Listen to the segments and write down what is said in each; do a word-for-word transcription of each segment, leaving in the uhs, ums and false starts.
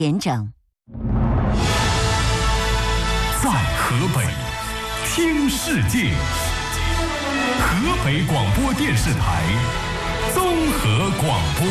严整。 在河北听世界，河北广播电视台综合广播。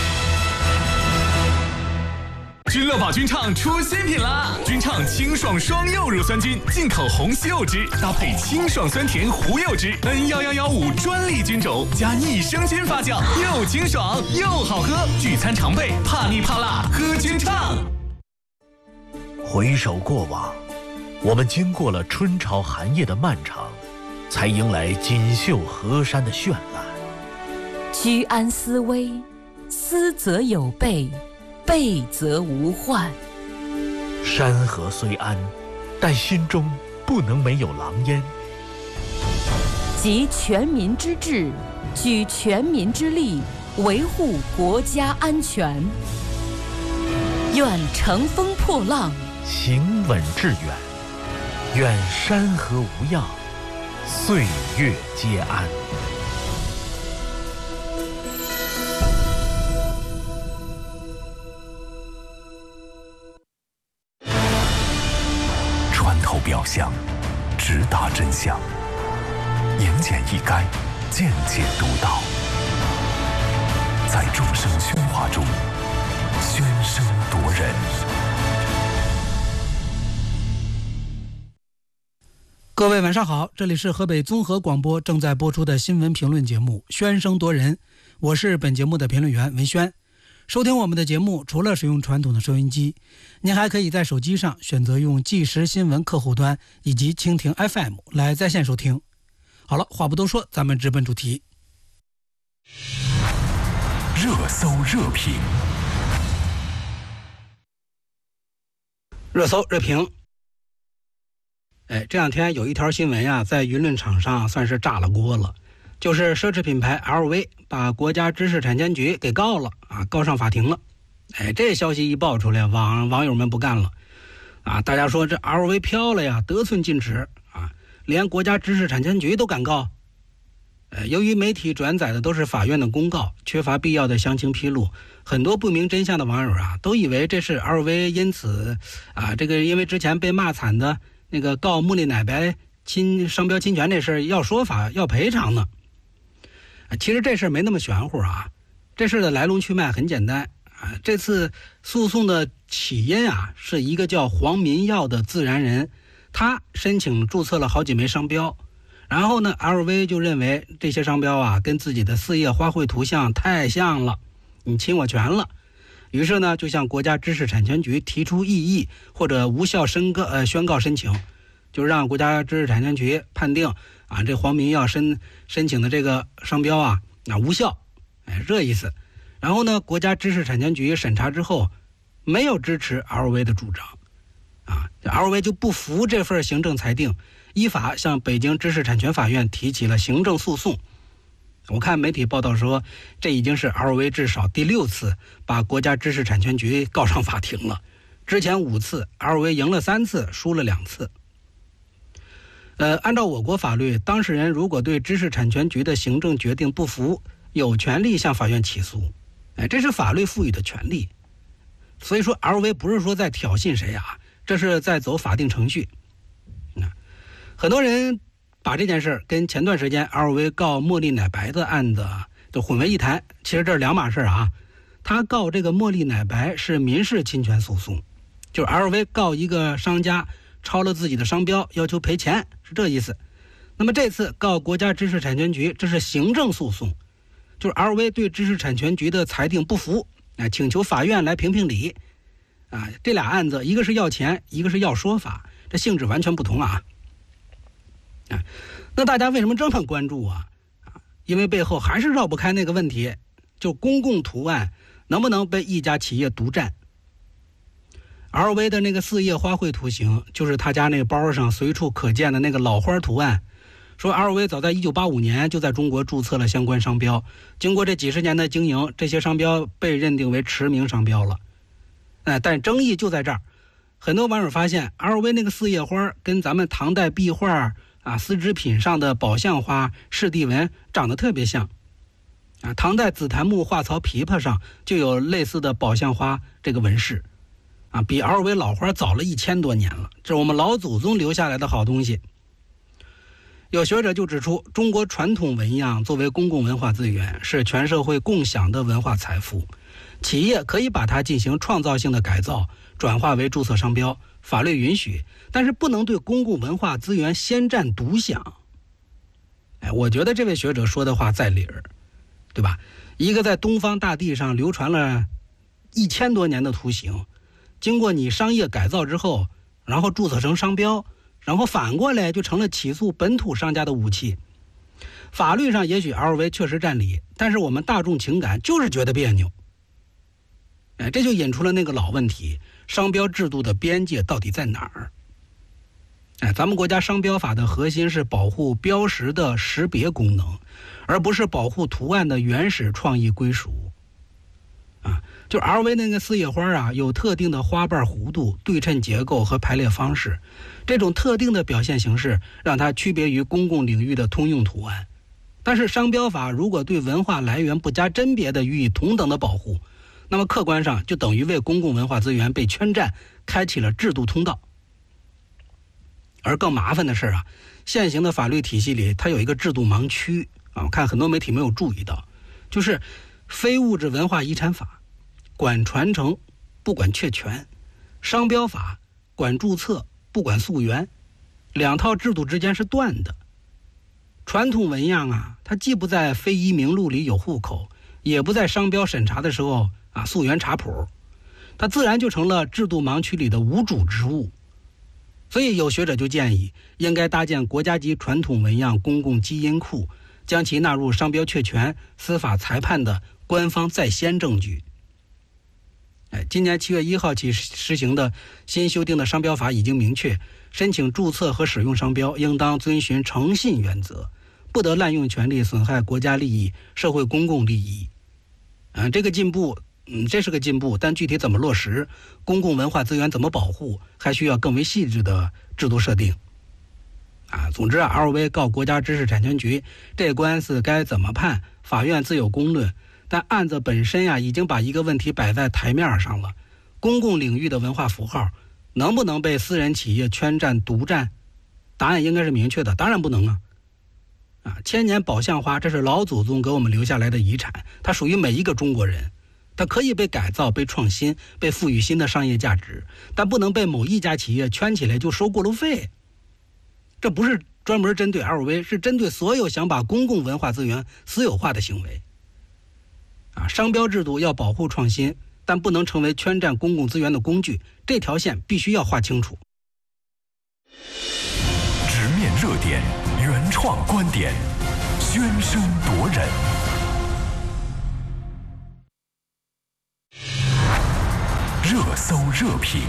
君乐宝君畅出新品啦！君畅清爽双柚乳酸菌，进口红西柚汁，搭配清爽酸甜胡柚汁 N 一一一五专利菌种，加益生菌发酵，又清爽又好喝。聚餐常备，怕腻怕辣，喝君畅。 回首过往，我们经过了春潮寒夜的漫长，才迎来锦绣河山的绚烂。 居安思危，思则有备，备则无患。 山河虽安，但心中不能没有狼烟。 集全民之智，举全民之力，维护国家安全。愿乘风破浪， 行稳致远。愿山河无恙，岁月皆安。 穿透表象，直达真相，言简意赅，见解独到。在众生喧哗中，喧声夺人。 各位晚上好，这里是河北综合广播正在播出的新闻评论节目《喧声夺人》，我是本节目的评论员文轩。收听我们的节目，除了使用传统的收音机，您还可以在手机上选择用即时新闻客户端以及蜻蜓 F M 来在线收听。好了，话不多说，咱们直奔主题。 热搜热评， 热搜热评。哎，这两天有一条新闻呀，在舆论场上算是炸了锅了，就是奢侈品牌 L V 把国家知识产权局给告了啊，告上法庭了。哎，这消息一爆出来，网网友们不干了啊！大家说这 L V 飘了呀，得寸进尺啊，连国家知识产权局都敢告。呃，由于媒体转载的都是法院的公告，缺乏必要的详情披露，很多不明真相的网友啊，都以为这是 L V 因此啊，这个因为之前被骂惨的那个告茉莉奶白侵商标侵权这事要说法要赔偿呢。其实这事没那么玄乎啊，这事的来龙去脉很简单啊。这次诉讼的起因啊，是一个叫黄民耀的自然人，他申请注册了好几枚商标，然后呢 L V 就认为这些商标啊跟自己的四叶花卉图像太像了，你侵我权了，于是呢就向国家知识产权局提出异议或者无效申告呃宣告申请，就让国家知识产权局判定啊这黄民耀申申请的这个商标啊那无效，哎这意思。然后呢国家知识产权局审查之后没有支持 L V 的主张啊 ，L V 就不服这份行政裁定，依法向北京知识产权法院提起了行政诉讼。我看媒体报道说，这已经是 L V 至少第六次把国家知识产权局告上法庭了。之前五次 L V 赢了三次，输了两次。呃，按照我国法律，当事人如果对知识产权局的行政决定不服，有权利向法院起诉。哎，这是法律赋予的权利。所以说 L V 不是说在挑衅谁啊，这是在走法定程序。嗯、很多人把这件事跟前段时间 L V 告茉莉奶白的案子就混为一谈，其实这是两码事啊。他告这个茉莉奶白是民事侵权诉讼，就是 L V 告一个商家抄了自己的商标，要求赔钱，是这意思。那么这次告国家知识产权局，这是行政诉讼，就是 L V 对知识产权局的裁定不服，啊，请求法院来评评理。啊，这俩案子一个是要钱，一个是要说法，这性质完全不同啊。啊，那大家为什么这么关注啊？啊，因为背后还是绕不开那个问题，就公共图案能不能被一家企业独占。L V 的那个四叶花卉图形，就是他家那个包上随处可见的那个老花图案。说 L V 早在一九八五年就在中国注册了相关商标，经过这几十年的经营，这些商标被认定为驰名商标了。哎，但争议就在这儿，很多网友发现 L V 那个四叶花跟咱们唐代壁画啊丝织品上的宝相花饰地纹长得特别像。啊，唐代紫檀木画槽琵琶上就有类似的宝相花这个纹饰。 啊，比 L V 老花早了一千多年了，这是我们老祖宗留下来的好东西。有学者就指出，中国传统纹样作为公共文化资源，是全社会共享的文化财富，企业可以把它进行创造性的改造，转化为注册商标，法律允许，但是不能对公共文化资源先占独享。哎，我觉得这位学者说的话在理儿，对吧？一个在东方大地上流传了一千多年的图形，经过你商业改造之后，然后注册成商标，然后反过来就成了起诉本土商家的武器。法律上也许 L V 确实占理，但是我们大众情感就是觉得别扭。哎，这就引出了那个老问题，商标制度的边界到底在哪儿？哎，咱们国家商标法的核心是保护标识的识别功能，而不是保护图案的原始创意归属。啊，就 L V 那个四叶花啊，有特定的花瓣弧度、对称结构和排列方式，这种特定的表现形式让它区别于公共领域的通用图案。但是商标法如果对文化来源不加甄别的予以同等的保护，那么客观上就等于为公共文化资源被圈占开启了制度通道。而更麻烦的是啊，现行的法律体系里它有一个制度盲区啊，我看很多媒体没有注意到，就是非物质文化遗产法管传承不管确权，商标法管注册不管溯源，两套制度之间是断的。传统纹样啊，它既不在非遗名录里有户口，也不在商标审查的时候啊溯源查谱，它自然就成了制度盲区里的无主之物。所以有学者就建议，应该搭建国家级传统纹样公共基因库，将其纳入商标确权、司法裁判的官方在先证据。哎，今年七月一号起实行的新修订的商标法已经明确，申请注册和使用商标应当遵循诚信原则，不得滥用权力损害国家利益、社会公共利益。嗯、呃，这个进步，嗯，这是个进步，但具体怎么落实，公共文化资源怎么保护，还需要更为细致的制度设定。啊，总之啊 ，L V 告国家知识产权局，这官司该怎么判，法院自有公论。但案子本身呀、啊，已经把一个问题摆在台面上了：公共领域的文化符号能不能被私人企业圈占独占？答案应该是明确的，当然不能啊！啊，千年宝相花，这是老祖宗给我们留下来的遗产，它属于每一个中国人，它可以被改造、被创新、被赋予新的商业价值，但不能被某一家企业圈起来就收过路费。这不是专门针对 L V， 是针对所有想把公共文化资源私有化的行为。啊，商标制度要保护创新，但不能成为圈占公共资源的工具，这条线必须要划清楚。 直面热点，原创观点，喧声夺人。热搜热评，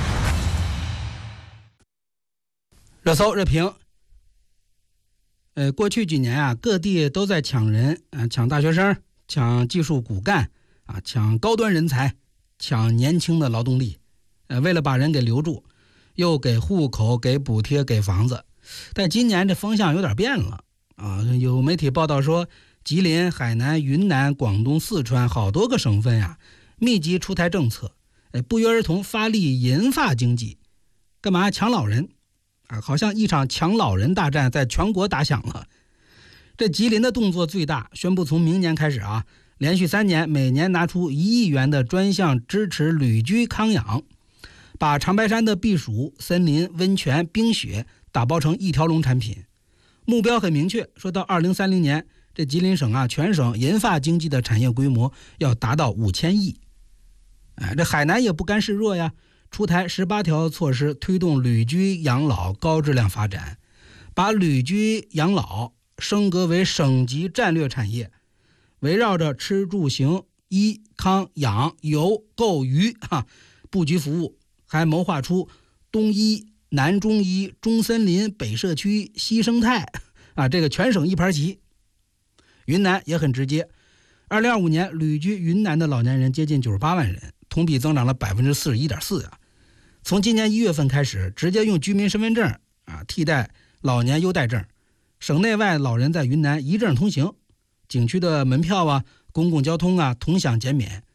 热搜热评。呃，过去几年啊，各地都在抢人，啊，抢大学生，抢技术骨干，啊，抢高端人才，抢年轻的劳动力。呃，为了把人给留住，又给户口、给补贴、给房子。但今年这风向有点变了啊！有媒体报道说，吉林、海南、云南、广东、四川好多个省份呀、啊，密集出台政策，哎，不约而同发力银发经济，干嘛抢老人？啊，好像一场抢老人大战在全国打响了。这吉林的动作最大，宣布从明年开始啊，连续三年每年拿出一亿元的专项支持旅居康养，把长白山的避暑、森林、温泉、冰雪打包成一条龙产品。目标很明确，说到二零三零年，这吉林省啊，全省银发经济的产业规模要达到五千亿。哎，这海南也不甘示弱呀，出台十八条措施，推动旅居养老高质量发展，把旅居养老升格为省级战略产业，围绕着吃住行医康养游购娱哈布局服务，还谋划出东医、南中医、中森林、北社区、西生态啊，这个全省一盘棋。云南也很直接，二零二五年旅居云南的老年人接近九十八万人，同比增长了百分之四十一点四啊。从今年一月份开始，直接用居民身份证啊替代老年优待证，省内外老人在云南一证通行，景区的门票啊、公共交通啊同享减免，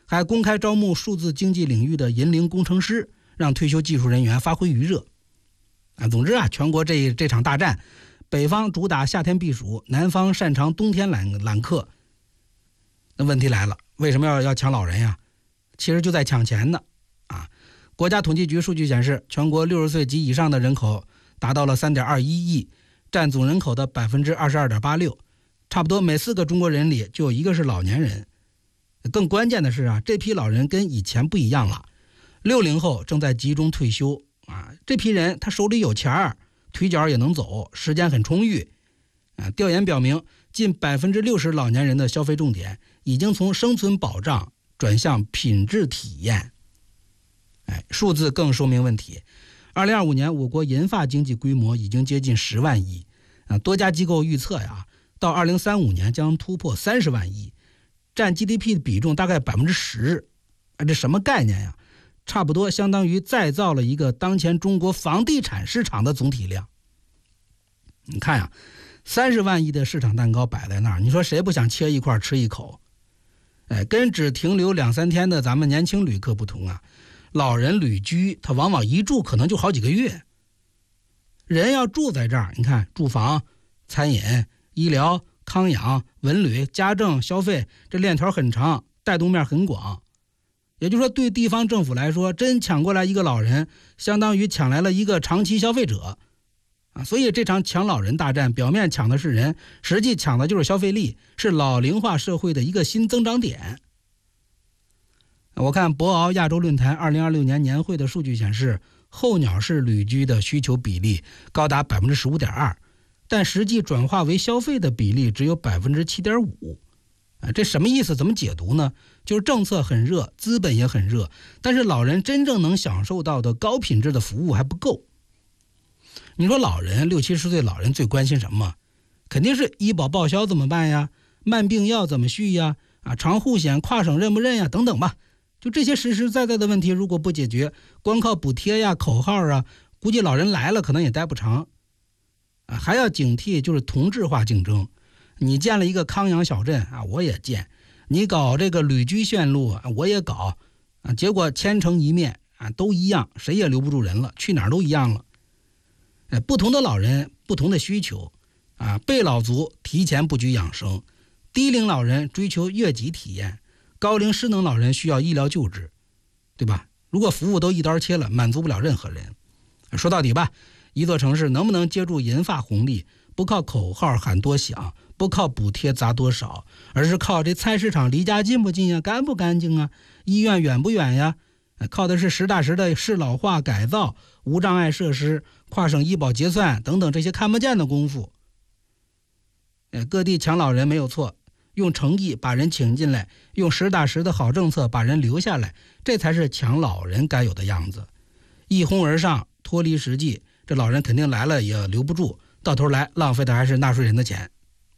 还公开招募数字经济领域的银龄工程师，让退休技术人员发挥余热。啊，总之啊，全国这这场大战，北方主打夏天避暑，南方擅长冬天揽揽客。那问题来了，为什么要要抢老人呀？其实就在抢钱呢。啊，国家统计局数据显示，全国六十岁及以上的人口达到了 三点二一亿，占总人口的 百分之二十二点八六， 差不多每四个中国人里就有一个是老年人。更关键的是啊，这批老人跟以前不一样了，六零后正在集中退休啊，这批人他手里有钱儿，腿脚也能走，时间很充裕啊。调研表明，近 百分之六十 老年人的消费重点已经从生存保障转向品质体验。哎，数字更说明问题。二零二五年我国银发经济规模已经接近十万亿啊，多家机构预测呀，到二零三五年将突破三十万亿，占 G D P 的比重大概 百分之十。 啊，这什么概念呀？差不多相当于再造了一个当前中国房地产市场的总体量。你看呀，三十万亿的市场蛋糕摆在那儿，你说谁不想切一块吃一口？哎，跟只停留两三天的咱们年轻旅客不同啊，老人旅居他往往一住可能就好几个月。人要住在这儿，你看住房、餐饮、医疗、康养、文旅、家政、消费，这链条很长，带动面很广。也就是说，对地方政府来说，真抢过来一个老人，相当于抢来了一个长期消费者啊。所以这场抢老人大战，表面抢的是人，实际抢的就是消费力，是老龄化社会的一个新增长点。我看博鳌亚洲论坛二零二六年年会的数据显示，候鸟式旅居的需求比例高达 百分之十五点二， 但实际转化为消费的比例只有 百分之七点五。啊，这什么意思？怎么解读呢？就是政策很热，资本也很热，但是老人真正能享受到的高品质的服务还不够。你说老人六七十岁老人最关心什么？肯定是医保报销怎么办呀？慢病药怎么续呀？啊，长护险跨省认不认呀？等等吧。就这些实实在在的问题，如果不解决，光靠补贴呀、口号啊，估计老人来了可能也待不长。啊，还要警惕就是同质化竞争。你建了一个康养小镇啊，我也建；你搞这个旅居线路啊，我也搞啊。结果千城一面啊，都一样，谁也留不住人了，去哪儿都一样了。哎，不同的老人，不同的需求啊。被老族提前布局养生，低龄老人追求悦己体验，高龄失能老人需要医疗救治，对吧？如果服务都一刀切了，满足不了任何人。说到底吧，一座城市能不能接住银发红利，不靠口号喊多响，不靠补贴砸多少，而是靠这菜市场离家近不近呀，干不干净啊，医院远不远呀，靠的是实打实的适老化改造、无障碍设施、跨省医保结算等等这些看不见的功夫。各地抢老人没有错，用诚意把人请进来，用实打实的好政策把人留下来，这才是抢老人该有的样子。一哄而上，脱离实际，这老人肯定来了也留不住，到头来浪费的还是纳税人的钱。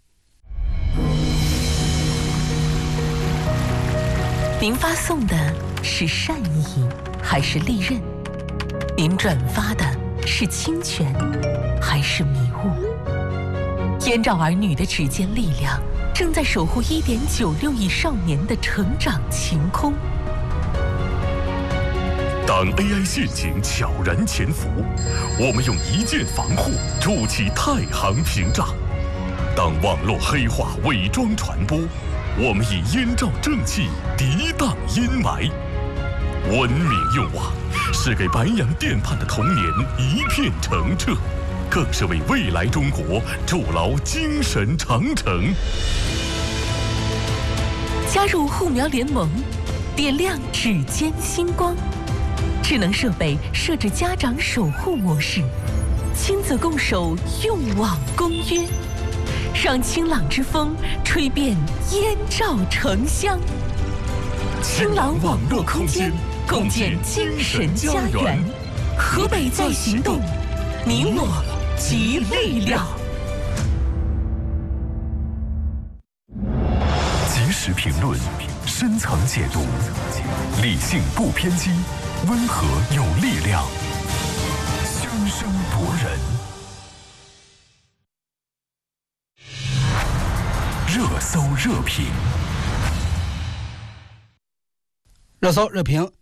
您发送的是善意还是利刃？您转发的是侵权还是迷雾？燕赵儿女的指尖力量正在守护 一点九六亿少年的成长晴空。 当 A I 陷阱悄然潜伏，我们用一键防护筑起太行屏障；当网络黑化伪装传播，我们以燕赵正气涤荡阴霾。文明用网是给白洋淀畔的童年一片澄澈，更是为未来中国筑牢精神长城。 加入护苗联盟，点亮指尖星光。智能设备设置家长守护模式，亲子共守用网公约，让清朗之风吹遍燕赵城乡。清朗网络空间，共建精神家园。河北在行动，你我集力量。 及时评论，深层解读，理性不偏激，温和有力量，宣声夺人。热搜热评。 热搜热评